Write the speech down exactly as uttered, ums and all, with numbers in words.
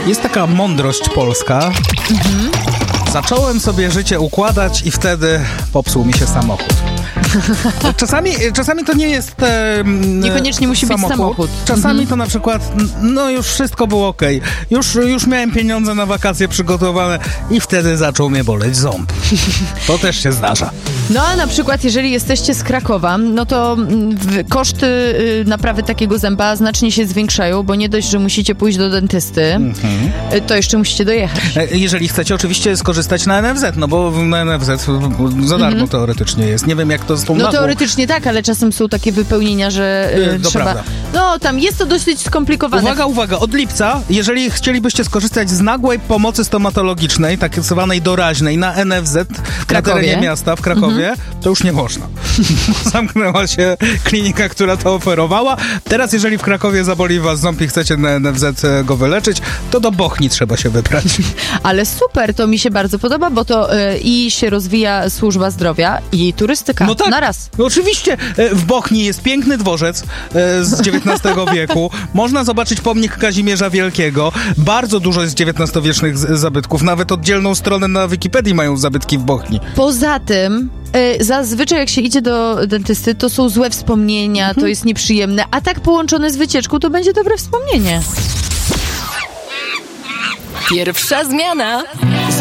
Jest taka mądrość polska. Mhm. Zacząłem sobie życie układać i wtedy popsuł mi się samochód. Czasami, czasami to nie jest e, Niekoniecznie musi samochód. być samochód. Czasami mhm. to na przykład, no już wszystko było okej. Okay. Już, już miałem pieniądze na wakacje przygotowane i wtedy zaczął mnie boleć ząb. To też się zdarza. No a na przykład jeżeli jesteście z Krakowa, no to w, koszty y, naprawy takiego zęba znacznie się zwiększają, bo nie dość, że musicie pójść do dentysty, mhm. y, to jeszcze musicie dojechać. Jeżeli chcecie oczywiście skorzystać na N F Z, no bo na N F Z za darmo mhm. teoretycznie jest. Nie wiem jak to z tą No nagłą... teoretycznie tak, ale czasem są takie wypełnienia, że y, yy, trzeba... Prawda. No tam jest to dosyć skomplikowane. Uwaga, uwaga, od lipca, jeżeli chcielibyście skorzystać z nagłej pomocy stomatologicznej, tak zwanej doraźnej na N F Z w na terenie miasta w Krakowie, mhm. to już nie można. Zamknęła się klinika, która to oferowała. Teraz jeżeli w Krakowie zaboli was ząb i chcecie na N F Z go wyleczyć, to do Bochni trzeba się wybrać. Ale super, to mi się bardzo podoba, bo to y, i się rozwija służba zdrowia i turystyka. No tak, naraz. No oczywiście. W Bochni jest piękny dworzec z dziewiętnastego wieku. Można zobaczyć pomnik Kazimierza Wielkiego. Bardzo dużo jest dziewiętnastowiecznych zabytków. Nawet oddzielną stronę na Wikipedii mają zabytki w Bochni. Poza tym y, zazwyczaj jak się idzie do dentysty, to są złe wspomnienia, mhm. to jest nieprzyjemne, a tak połączone z wycieczką, to będzie dobre wspomnienie. Pierwsza zmiana.